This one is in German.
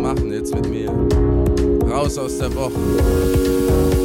machen jetzt mit mir. Raus aus der Woche.